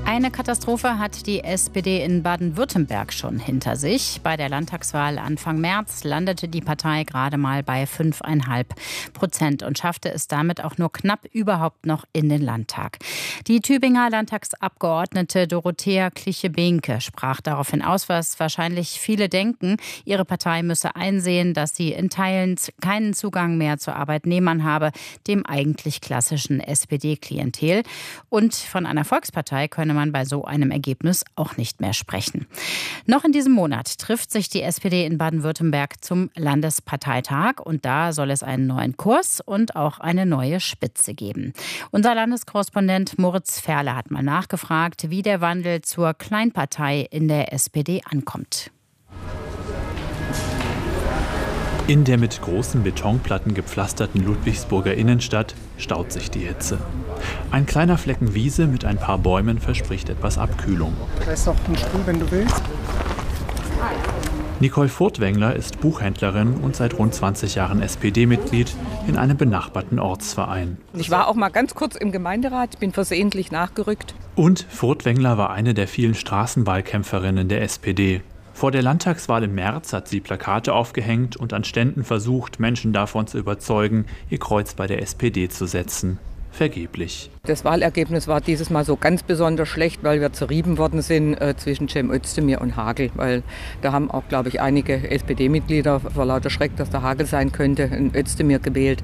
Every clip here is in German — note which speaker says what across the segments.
Speaker 1: Eine Katastrophe hat die SPD in Baden-Württemberg schon hinter sich. Bei der Landtagswahl Anfang März landete die Partei gerade mal bei 5,5% und schaffte es damit auch nur knapp überhaupt noch in den Landtag. Die Tübinger Landtagsabgeordnete Dorothea Kliche-Behnke sprach daraufhin aus, was wahrscheinlich viele denken. Ihre Partei müsse einsehen, dass sie in Teilen keinen Zugang mehr zu Arbeitnehmern habe, dem eigentlich klassischen SPD-Klientel. Und von einer Volkspartei könne man bei so einem Ergebnis auch nicht mehr sprechen. Noch in diesem Monat trifft sich die SPD in Baden-Württemberg zum Landesparteitag und da soll es einen neuen Kurs und auch eine neue Spitze geben. Unser Landeskorrespondent Moritz Ferle hat mal nachgefragt, wie der Wandel zur Kleinpartei in der SPD ankommt.
Speaker 2: In der mit großen Betonplatten gepflasterten Ludwigsburger Innenstadt staut sich die Hitze. Ein kleiner Flecken Wiese mit ein paar Bäumen verspricht etwas Abkühlung.
Speaker 3: Da ist noch ein Stuhl, wenn du willst.
Speaker 2: Nicole Furtwängler ist Buchhändlerin und seit rund 20 Jahren SPD-Mitglied in einem benachbarten Ortsverein.
Speaker 4: Ich war auch mal ganz kurz im Gemeinderat, bin versehentlich nachgerückt.
Speaker 2: Und Furtwängler war eine der vielen Straßenwahlkämpferinnen der SPD. Vor der Landtagswahl im März hat sie Plakate aufgehängt und an Ständen versucht, Menschen davon zu überzeugen, ihr Kreuz bei der SPD zu setzen. Vergeblich.
Speaker 4: Das Wahlergebnis war dieses Mal so ganz besonders schlecht, weil wir zerrieben worden sind zwischen Cem Özdemir und Hagel. Weil da haben auch, glaube ich, einige SPD-Mitglieder vor lauter Schreck, dass der Hagel sein könnte, in Özdemir gewählt.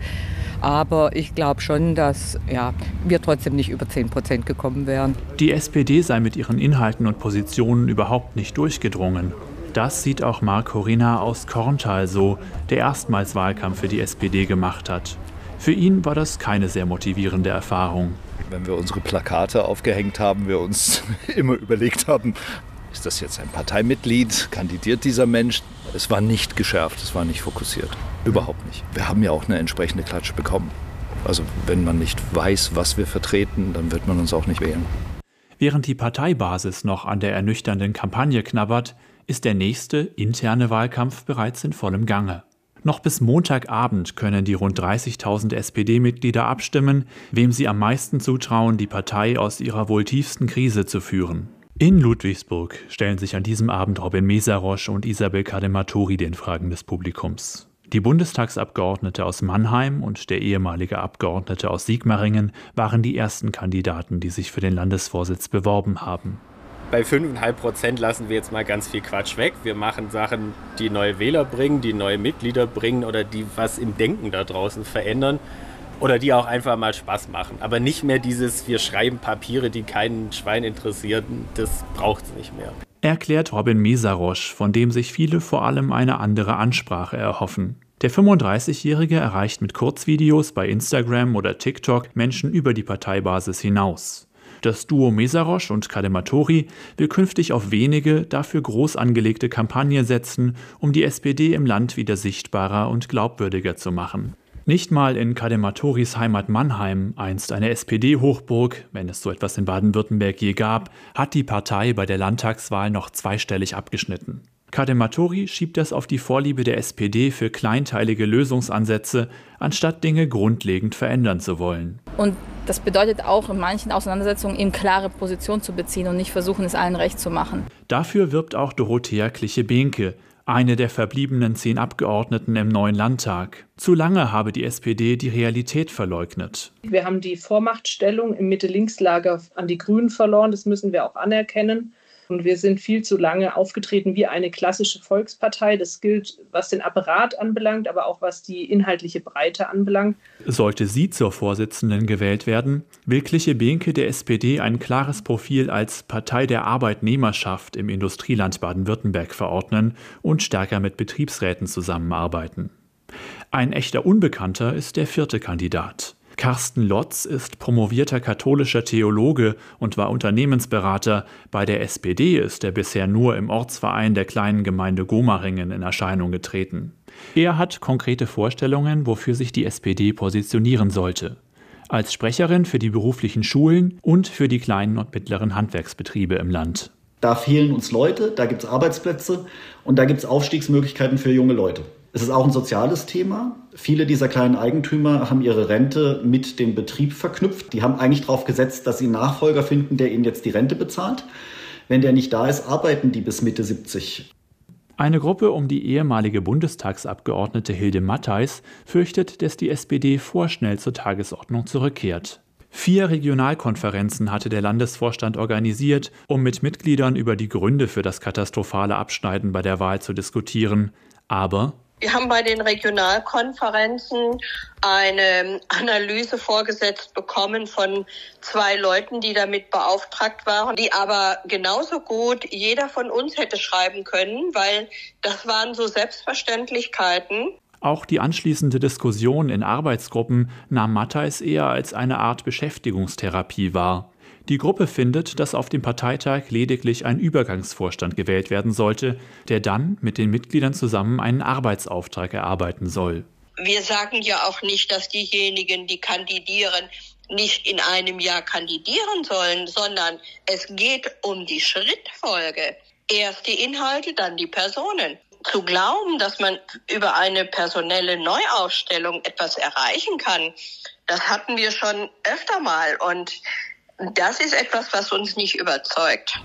Speaker 4: Aber ich glaube schon, dass wir trotzdem nicht über 10% gekommen wären.
Speaker 2: Die SPD sei mit ihren Inhalten und Positionen überhaupt nicht durchgedrungen. Das sieht auch Marc Horina aus Korntal so, der erstmals Wahlkampf für die SPD gemacht hat. Für ihn war das keine sehr motivierende Erfahrung.
Speaker 5: Wenn wir unsere Plakate aufgehängt haben, wir uns immer überlegt haben, ist das jetzt ein Parteimitglied, kandidiert dieser Mensch? Es war nicht geschärft, es war nicht fokussiert, überhaupt nicht. Wir haben ja auch eine entsprechende Klatsche bekommen. Also wenn man nicht weiß, was wir vertreten, dann wird man uns auch nicht wählen.
Speaker 2: Während die Parteibasis noch an der ernüchternden Kampagne knabbert, ist der nächste interne Wahlkampf bereits in vollem Gange. Noch bis Montagabend können die rund 30.000 SPD-Mitglieder abstimmen, wem sie am meisten zutrauen, die Partei aus ihrer wohl tiefsten Krise zu führen. In Ludwigsburg stellen sich an diesem Abend Robin Mesarosch und Isabel Kadematori den Fragen des Publikums. Die Bundestagsabgeordnete aus Mannheim und der ehemalige Abgeordnete aus Sigmaringen waren die ersten Kandidaten, die sich für den Landesvorsitz beworben haben.
Speaker 6: Bei 5,5% lassen wir jetzt mal ganz viel Quatsch weg. Wir machen Sachen, die neue Wähler bringen, die neue Mitglieder bringen oder die was im Denken da draußen verändern oder die auch einfach mal Spaß machen. Aber nicht mehr dieses, wir schreiben Papiere, die keinen Schwein interessieren, das braucht es nicht mehr.
Speaker 2: Erklärt Robin Mesarosch, von dem sich viele vor allem eine andere Ansprache erhoffen. Der 35-Jährige erreicht mit Kurzvideos bei Instagram oder TikTok Menschen über die Parteibasis hinaus. Das Duo Mesarosch und Kadematori will künftig auf wenige, dafür groß angelegte Kampagnen setzen, um die SPD im Land wieder sichtbarer und glaubwürdiger zu machen. Nicht mal in Kadematoris Heimat Mannheim, einst eine SPD-Hochburg, wenn es so etwas in Baden-Württemberg je gab, hat die Partei bei der Landtagswahl noch zweistellig abgeschnitten. Kadematori schiebt das auf die Vorliebe der SPD für kleinteilige Lösungsansätze, anstatt Dinge grundlegend verändern zu wollen.
Speaker 7: Und das bedeutet auch, in manchen Auseinandersetzungen eben klare Position zu beziehen und nicht versuchen, es allen recht zu machen.
Speaker 2: Dafür wirbt auch Dorothea Kliche-Behnke, eine der verbliebenen 10 Abgeordneten im neuen Landtag. Zu lange habe die SPD die Realität verleugnet.
Speaker 8: Wir haben die Vormachtstellung im Mitte-Links-Lager an die Grünen verloren, das müssen wir auch anerkennen. Und wir sind viel zu lange aufgetreten wie eine klassische Volkspartei. Das gilt, was den Apparat anbelangt, aber auch was die inhaltliche Breite anbelangt.
Speaker 2: Sollte sie zur Vorsitzenden gewählt werden, will Kliche-Behnke der SPD ein klares Profil als Partei der Arbeitnehmerschaft im Industrieland Baden-Württemberg verordnen und stärker mit Betriebsräten zusammenarbeiten. Ein echter Unbekannter ist der 4. Kandidat. Carsten Lotz ist promovierter katholischer Theologe und war Unternehmensberater. Bei der SPD ist er bisher nur im Ortsverein der kleinen Gemeinde Gomaringen in Erscheinung getreten. Er hat konkrete Vorstellungen, wofür sich die SPD positionieren sollte. Als Sprecherin für die beruflichen Schulen und für die kleinen und mittleren Handwerksbetriebe im Land.
Speaker 9: Da fehlen uns Leute, da gibt es Arbeitsplätze und da gibt es Aufstiegsmöglichkeiten für junge Leute. Es ist auch ein soziales Thema. Viele dieser kleinen Eigentümer haben ihre Rente mit dem Betrieb verknüpft. Die haben eigentlich darauf gesetzt, dass sie einen Nachfolger finden, der ihnen jetzt die Rente bezahlt. Wenn der nicht da ist, arbeiten die bis Mitte 70.
Speaker 2: Eine Gruppe um die ehemalige Bundestagsabgeordnete Hilde Mattheis fürchtet, dass die SPD vorschnell zur Tagesordnung zurückkehrt. 4 Regionalkonferenzen hatte der Landesvorstand organisiert, um mit Mitgliedern über die Gründe für das katastrophale Abschneiden bei der Wahl zu diskutieren. Aber
Speaker 10: wir haben bei den Regionalkonferenzen eine Analyse vorgesetzt bekommen von 2 Leuten, die damit beauftragt waren, die aber genauso gut jeder von uns hätte schreiben können, weil das waren so Selbstverständlichkeiten.
Speaker 2: Auch die anschließende Diskussion in Arbeitsgruppen nahm Mattheis eher als eine Art Beschäftigungstherapie wahr. Die Gruppe findet, dass auf dem Parteitag lediglich ein Übergangsvorstand gewählt werden sollte, der dann mit den Mitgliedern zusammen einen Arbeitsauftrag erarbeiten soll.
Speaker 10: Wir sagen ja auch nicht, dass diejenigen, die kandidieren, nicht in einem Jahr kandidieren sollen, sondern es geht um die Schrittfolge. Erst die Inhalte, dann die Personen. Zu glauben, dass man über eine personelle Neuaufstellung etwas erreichen kann, das hatten wir schon öfter mal und das ist etwas, was uns nicht überzeugt.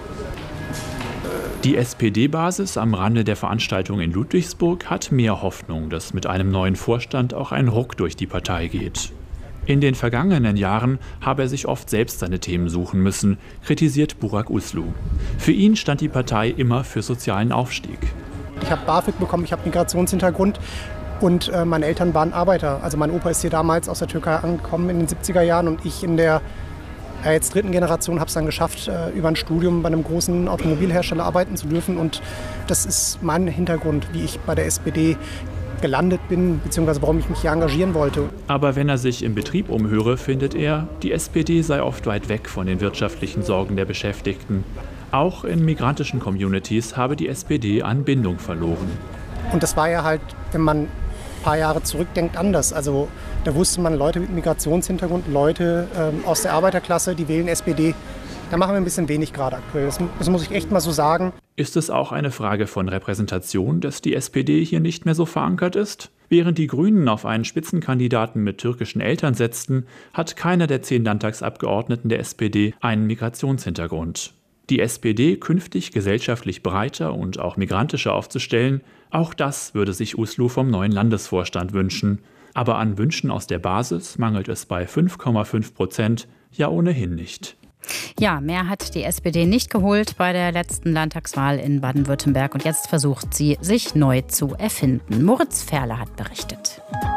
Speaker 2: Die SPD-Basis am Rande der Veranstaltung in Ludwigsburg hat mehr Hoffnung, dass mit einem neuen Vorstand auch ein Ruck durch die Partei geht. In den vergangenen Jahren habe er sich oft selbst seine Themen suchen müssen, kritisiert Burak Uslu. Für ihn stand die Partei immer für sozialen Aufstieg.
Speaker 3: Ich habe BAföG bekommen, ich habe Migrationshintergrund und meine Eltern waren Arbeiter. Also mein Opa ist hier damals aus der Türkei angekommen in den 70er Jahren und ich in der jetzt 3. Generation habe es dann geschafft, über ein Studium bei einem großen Automobilhersteller arbeiten zu dürfen. Und das ist mein Hintergrund, wie ich bei der SPD gelandet bin, beziehungsweise warum ich mich hier engagieren wollte.
Speaker 2: Aber wenn er sich im Betrieb umhöre, findet er, die SPD sei oft weit weg von den wirtschaftlichen Sorgen der Beschäftigten. Auch in migrantischen Communities habe die SPD an Bindung verloren.
Speaker 3: Und das war ja halt, wenn man ein paar Jahre zurückdenkt, anders. Also da wusste man, Leute mit Migrationshintergrund, Leute aus der Arbeiterklasse, die wählen SPD. Da machen wir ein bisschen wenig gerade aktuell. Das muss ich echt mal so sagen.
Speaker 2: Ist es auch eine Frage von Repräsentation, dass die SPD hier nicht mehr so verankert ist? Während die Grünen auf einen Spitzenkandidaten mit türkischen Eltern setzten, hat keiner der 10 Landtagsabgeordneten der SPD einen Migrationshintergrund. Die SPD künftig gesellschaftlich breiter und auch migrantischer aufzustellen, auch das würde sich Uslu vom neuen Landesvorstand wünschen. Aber an Wünschen aus der Basis mangelt es bei 5,5% ja ohnehin nicht.
Speaker 1: Ja, mehr hat die SPD nicht geholt bei der letzten Landtagswahl in Baden-Württemberg. Und jetzt versucht sie, sich neu zu erfinden. Moritz Ferle hat berichtet.